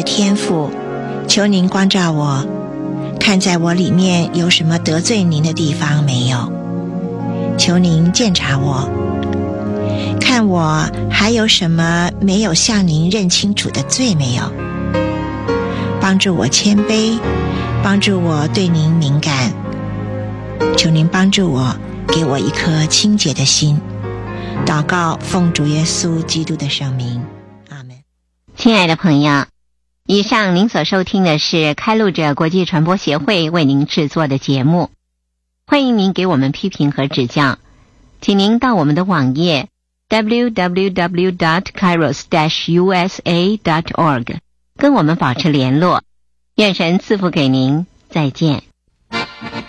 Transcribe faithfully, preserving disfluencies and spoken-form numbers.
天父，求您光照我，看在我里面有什么得罪您的地方没有，求您鉴察我，看我还有什么没有向您认清楚的罪没有，帮助我谦卑，帮助我对您敏感，求您帮助我，给我一颗清洁的心。祷告奉主耶稣基督的圣名，阿们。 亲爱的朋友，以上您所收听的是开路者国际传播协会为您制作的节目，欢迎您给我们批评和指教，请您到我们的网页 double-u double-u double-u dot kairos dash u s a dot org 跟我们保持联络。愿神赐福给您，再见。